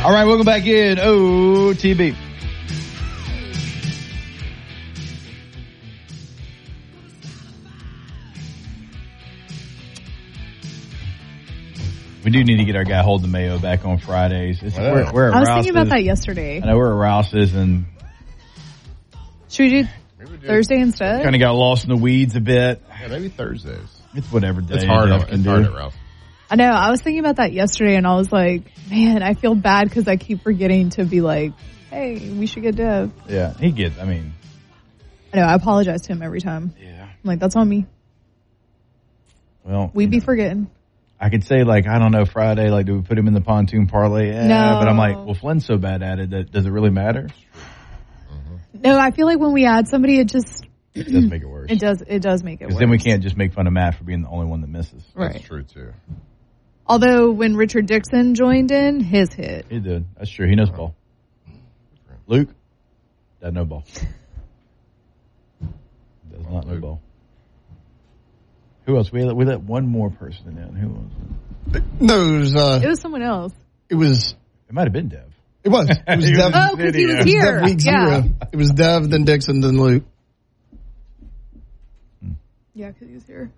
All right, welcome back in OTB. We do need to get our guy Holden Mayo back on Fridays. We're at I was Rouse's. thinking about that yesterday. I know we're at Rouse's and should we do Thursday instead? kind of got lost in the weeds a bit. Yeah, maybe Thursdays. It's whatever day. It's hard Jeff at can do. Ralph. I know. I was thinking about that yesterday, and I was like, man, I feel bad because I keep forgetting to be like, hey, we should get Dev. Yeah, he gets. I mean, I know. I apologize to him every time. yeah. I'm like, that's on me. Well, We be forgetting. I could say like I don't know Friday. Like, do we put him in the pontoon parlay? No. But I'm like, well, Flynn's so bad at it that does it really matter? No, I feel like when we add somebody, it just It does make it worse. It does make it worse. Because then we can't just make fun of Matt for being the only one that misses. Right. That's true, too. Although when Richard Dixon joined in, his hit. He did. That's true. He knows ball. Luke doesn't know ball. Does not know ball. Who else? We let one more person in. Who was it? No, It was someone else. It might have been Dev. It was Dev. Oh, because he was here. Dev week 0. It was Dev, then Dixon, then Luke. Yeah, because he was here.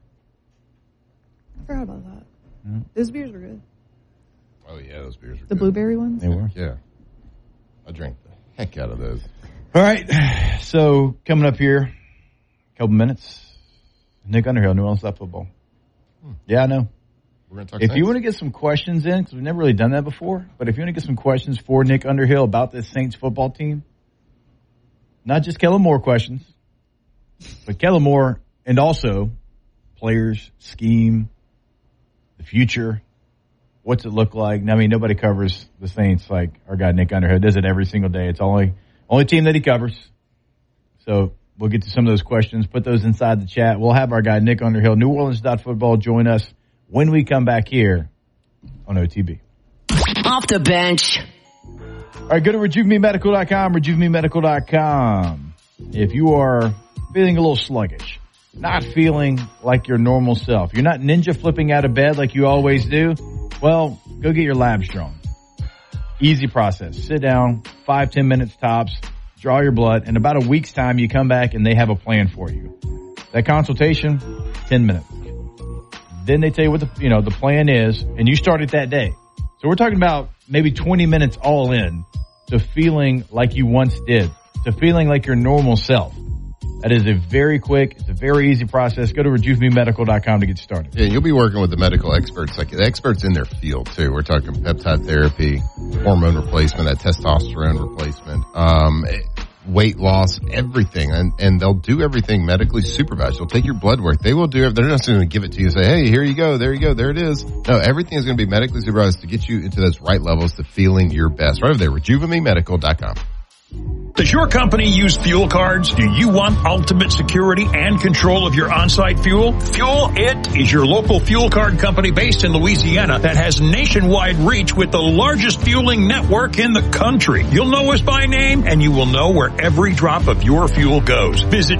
I forgot about that. Those beers were good. Oh, yeah, those beers were The good. blueberry ones? They were. Yeah. I drank the heck out of those. All right. So coming up here, a couple minutes. Nick Underhill, New Orleans Football. Yeah, I know. We're going to talk If Saints. you want to get some questions in, because we've never really done that before, but if you want to get some questions for Nick Underhill about this Saints football team, not just Kellen Moore questions, but Kellen Moore and also players, scheme, the future, what's it look like? I mean, nobody covers the Saints like our guy Nick Underhill does it every single day. It's only team that he covers. So we'll get to some of those questions, put those inside the chat. We'll have our guy Nick Underhill, New Orleans Football, join us when we come back here on OTB. Off the bench. All right, go to RejuveMeMedical.com, RejuveMeMedical.com. If you are feeling a little sluggish, not feeling like your normal self, you're not ninja flipping out of bed like you always do, well, go get your labs drawn. Easy process. Sit down, 5-10 minutes tops, draw your blood. In about a week's time, you come back and they have a plan for you. That consultation, 10 minutes. Then they tell you what the plan is, and you start it that day. So we're talking about maybe 20 minutes all in to feeling like you once did, to feeling like your normal self. That is a very quick, it's a very easy process. Go to RejuveMeMedical.com to get started. Yeah, you'll be working with the medical experts, like the experts in their field too. We're talking peptide therapy, hormone replacement, that testosterone replacement, weight loss, everything. And they'll do everything medically supervised. They'll take your blood work. They will do it. They're not just going to give it to you and say, hey, here you go. There you go. There it is. No, everything is going to be medically supervised to get you into those right levels to feeling your best. Right over there, RejuveMeMedical.com. Does your company use fuel cards? Do you want ultimate security and control of your on-site fuel? Fuel It is your local fuel card company based in Louisiana that has nationwide reach with the largest fueling network in the country. You'll know us by name and you will know where every drop of your fuel goes. Visit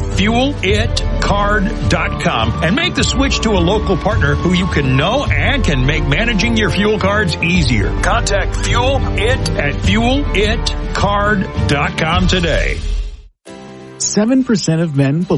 FuelItCard.com and make the switch to a local partner who you can know and can make managing your fuel cards easier. Contact Fuel It at FuelItCard.com today. 7% of men